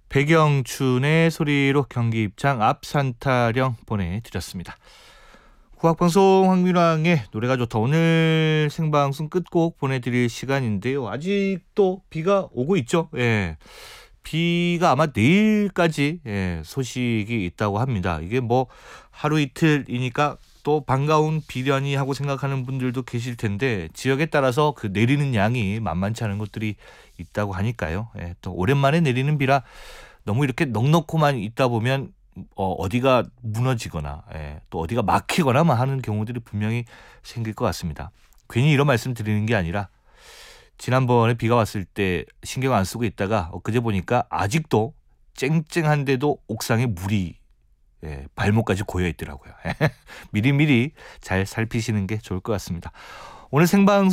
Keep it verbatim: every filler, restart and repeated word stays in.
백영춘의 소리로 경기 입장 앞산타령 보내드렸습니다. 국악방송 황민왕의 노래가 좋다. 오늘 생방송 끝곡 보내드릴 시간인데요. 아직도 비가 오고 있죠. 예. 비가 아마 내일까지 예, 소식이 있다고 합니다. 이게 뭐 하루 이틀이니까 또 반가운 비련이 하고 생각하는 분들도 계실 텐데 지역에 따라서 그 내리는 양이 만만치 않은 것들이 있다고 하니까요. 예, 또 오랜만에 내리는 비라 너무 이렇게 넉넉히만 있다 보면 어, 어디가 무너지거나 예, 또 어디가 막히거나 하는 경우들이 분명히 생길 것 같습니다. 괜히 이런 말씀 드리는 게 아니라 지난번에 비가 왔을 때 신경 안 쓰고 있다가 엊그제 보니까 아직도 쨍쨍한데도 옥상에 물이 예, 발목까지 고여 있더라고요. 미리미리 잘 살피시는 게 좋을 것 같습니다. 오늘 생방송